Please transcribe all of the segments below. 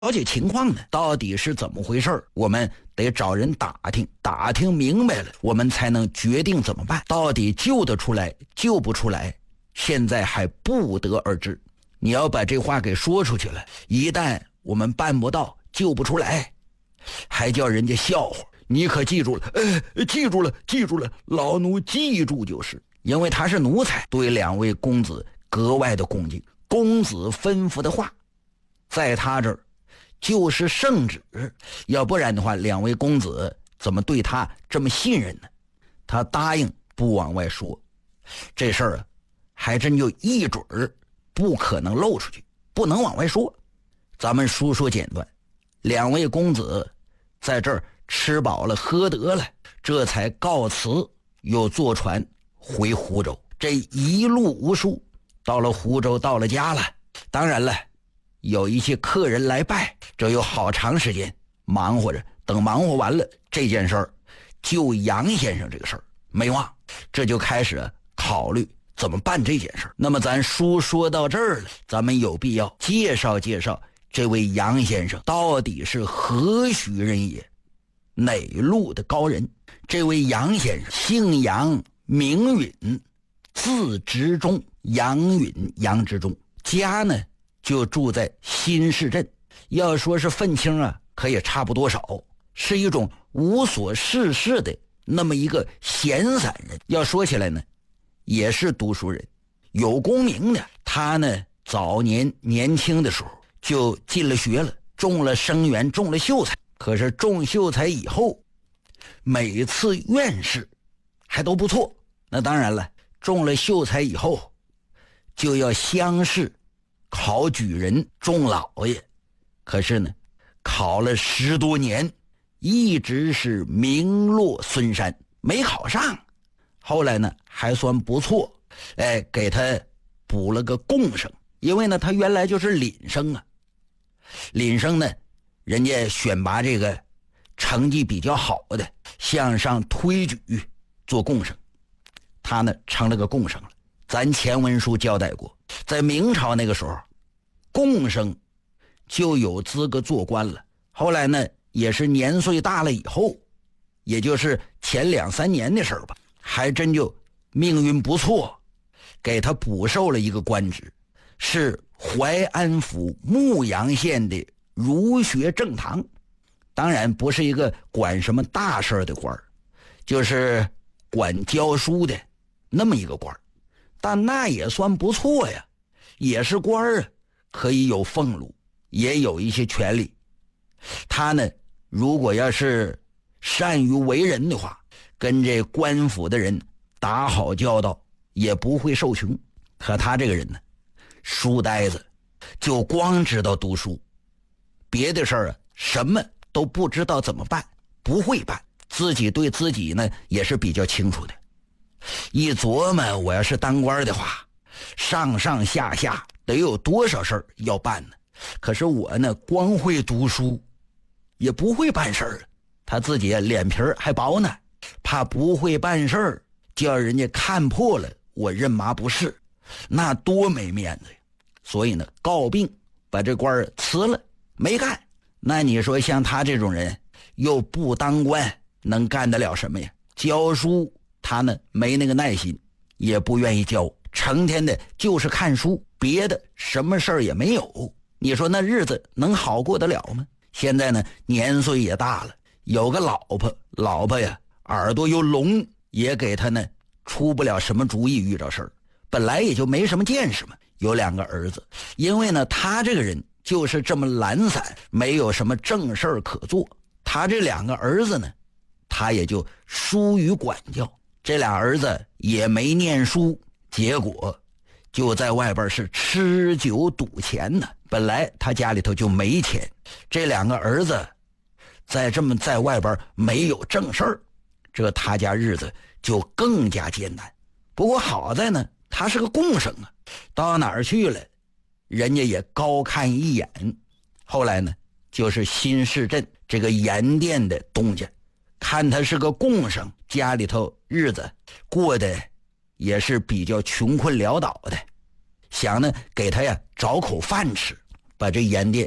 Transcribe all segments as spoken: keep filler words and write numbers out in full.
了解情况呢，到底是怎么回事，我们得找人打听，打听明白了，我们才能决定怎么办。到底救得出来，救不出来，现在还不得而知。你要把这话给说出去了，一旦我们办不到，救不出来，还叫人家笑话。你可记住了，呃，记住了，记住了，老奴记住就是。因为他是奴才，对两位公子格外的恭敬。公子吩咐的话，在他这儿就是圣旨，要不然的话，两位公子怎么对他这么信任呢？他答应不往外说，这事儿啊，还真就一准儿不可能漏出去，不能往外说。咱们书说简短，两位公子在这儿吃饱了喝得了，这才告辞，又坐船回湖州。这一路无数，到了湖州，到了家了。当然了，有一些客人来拜，这有好长时间忙活着。等忙活完了，这件事儿救杨先生这个事儿没忘，这就开始考虑怎么办这件事儿。那么咱书说到这儿了，咱们有必要介绍介绍这位杨先生到底是何许人也，哪路的高人。这位杨先生姓杨，名允，字之中，杨允，杨之中，家呢就住在新市镇。要说是愤青啊，可也差不多少，是一种无所事事的那么一个闲散人。要说起来呢，也是读书人，有功名的。他呢早年年轻的时候就进了学了，中了生源，中了秀才。可是中秀才以后，每次院试还都不错。那当然了，中了秀才以后就要乡试考举人，中老爷。可是呢，考了十多年，一直是名落孙山，没考上。后来呢还算不错，哎，给他补了个贡生。因为呢他原来就是廪生啊，廪生呢人家选拔这个成绩比较好的向上推举做贡生，他呢成了个贡生了。咱前文书交代过，在明朝那个时候，贡生就有资格做官了。后来呢也是年岁大了以后，也就是前两三年的事儿吧，还真就命运不错，给他补授了一个官职，是淮安府牧阳县的儒学正堂。当然不是一个管什么大事的官，就是管教书的那么一个官，但那也算不错呀，也是官啊，可以有俸禄，也有一些权利。他呢如果要是善于为人的话，跟这官府的人打好交道，也不会受穷。可他这个人呢，书呆子，就光知道读书，别的事儿啊什么都不知道怎么办，不会办。自己对自己呢也是比较清楚的，一琢磨，我要是当官的话，上上下下得有多少事儿要办呢？可是我呢光会读书，也不会办事儿。他自己脸皮还薄呢，怕不会办事儿叫人家看破了我认麻不是，那多没面子呀。所以呢告病，把这官辞了，没干。那你说像他这种人又不当官，能干得了什么呀？教书他呢没那个耐心，也不愿意教，成天的就是看书，别的什么事儿也没有。你说那日子能好过得了吗？现在呢年岁也大了，有个老婆，老婆呀耳朵又聋，也给他呢出不了什么主意。遇着事儿本来也就没什么见识嘛。有两个儿子，因为呢他这个人就是这么懒散，没有什么正事儿可做。他这两个儿子呢，他也就疏于管教。这俩儿子也没念书，结果就在外边是吃酒赌钱呢。本来他家里头就没钱，这两个儿子在这么在外边没有正事儿，这他家日子就更加艰难。不过好在呢，他是个贡生啊，到哪儿去了人家也高看一眼。后来呢就是新市镇这个盐店的东家，看他是个贡生，家里头日子过得也是比较穷困潦倒的，想呢给他呀找口饭吃，把这盐店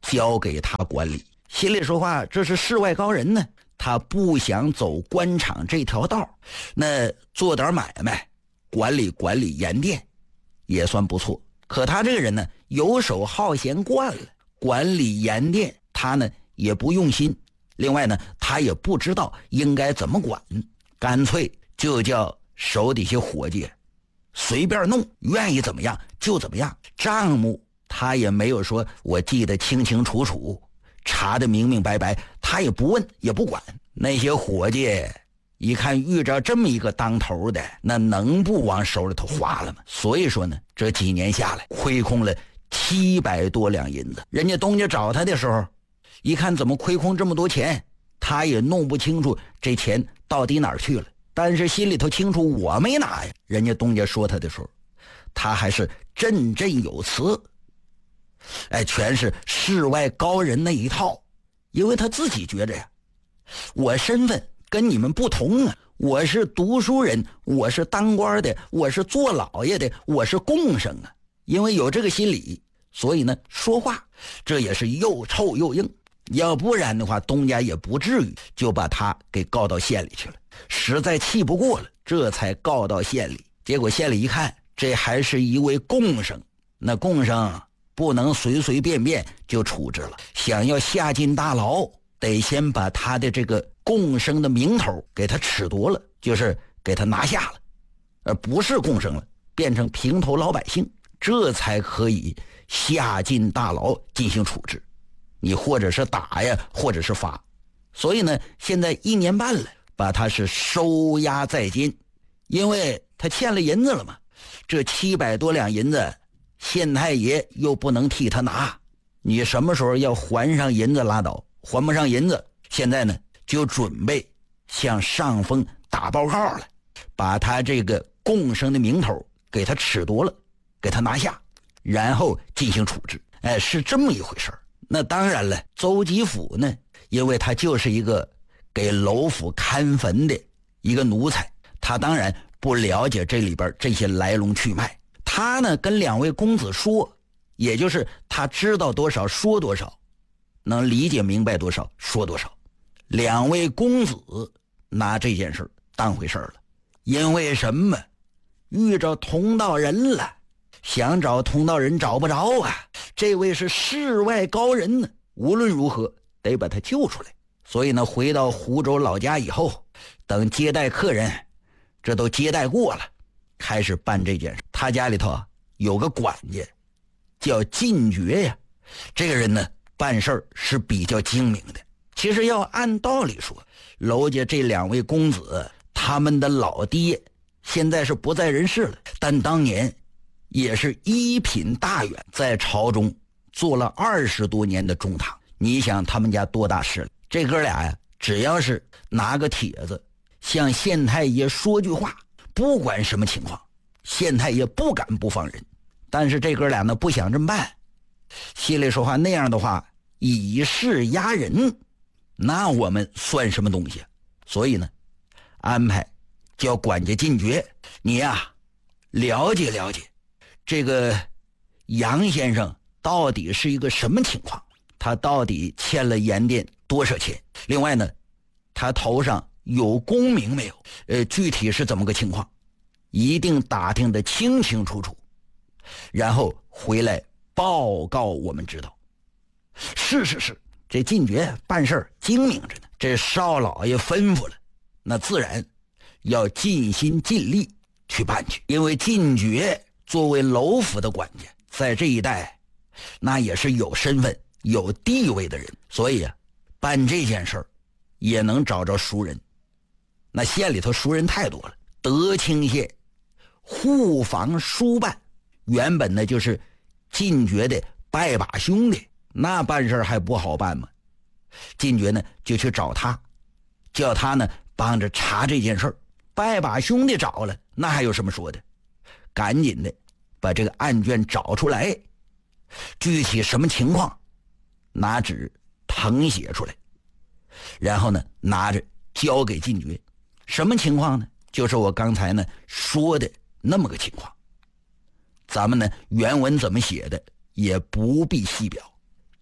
交给他管理。心里说话，这是世外高人呢，他不想走官场这条道，那做点买卖，管理管理盐店也算不错。可他这个人呢，游手好闲惯了，管理盐店他呢也不用心，另外呢他也不知道应该怎么管，干脆就叫手底下伙计随便弄，愿意怎么样就怎么样。账目他也没有说我记得清清楚楚，查得明明白白，他也不问也不管。那些伙计一看遇着这么一个当头的，那能不往手里头花了吗？所以说呢，这几年下来亏空了七百多两银子。人家东家找他的时候，一看怎么亏空这么多钱，他也弄不清楚这钱到底哪儿去了，但是心里头清楚我没拿呀。人家东家说他的时候，他还是振振有词，哎，全是世外高人那一套。因为他自己觉着呀，我身份跟你们不同啊，我是读书人，我是当官的，我是做老爷的，我是贡生啊。因为有这个心理，所以呢说话这也是又臭又硬，要不然的话东家也不至于就把他给告到县里去了。实在气不过了，这才告到县里。结果县里一看，这还是一位贡生，那贡生不能随随便便就处置了，想要下进大牢，得先把他的这个贡生的名头给他褫夺了，就是给他拿下了，而不是贡生了，变成平头老百姓，这才可以下进大牢进行处置。你或者是打呀，或者是罚。所以呢，现在一年半了，把他是收押在监，因为他欠了银子了嘛。这七百多两银子，县太爷又不能替他拿，你什么时候要还上银子拉倒，还不上银子，现在呢就准备向上峰打报告了，把他这个贡生的名头给他褫夺了，给他拿下，然后进行处置。哎，是这么一回事。那当然了，邹吉甫呢，因为他就是一个给娄府看坟的一个奴才，他当然不了解这里边这些来龙去脉。他呢跟两位公子说，也就是他知道多少说多少，能理解明白多少说多少。两位公子拿这件事当回事了，因为什么？遇着同道人了，想找同道人找不着啊，这位是世外高人呢，无论如何得把他救出来。所以呢，回到湖州老家以后，等接待客人这都接待过了，开始办这件事。他家里头啊有个管家叫靳觉呀，这个人呢办事是比较精明的。其实要按道理说，娄家这两位公子他们的老爹现在是不在人世了，但当年也是一品大员，在朝中做了二十多年的中堂。你想他们家多大势力？这哥俩呀，只要是拿个帖子向县太爷说句话，不管什么情况，县太爷不敢不放人。但是这哥俩呢不想这么办，心里说话，那样的话以势压人，那我们算什么东西？所以呢，安排叫管家靳觉，你呀了解了解这个杨先生到底是一个什么情况，他到底欠了盐店多少钱，另外呢他头上有功名没有，呃，具体是怎么个情况，一定打听得清清楚楚，然后回来报告我们知道。是是是，这靳觉办事精明着呢，这少老爷吩咐了，那自然要尽心尽力去办去。因为靳觉作为娄府的管家，在这一带那也是有身份有地位的人，所以啊办这件事儿也能找着熟人。那县里头熟人太多了，德清县护防书办原本呢就是靳觉的拜把兄弟，那办事还不好办吗？靳觉呢就去找他，叫他呢帮着查这件事儿。拜把兄弟找了，那还有什么说的？赶紧的把这个案卷找出来，具体什么情况拿纸誊写出来，然后呢拿着交给靳觉。什么情况呢？就是我刚才呢说的那么个情况。咱们呢原文怎么写的也不必细表，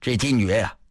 这金爵呀、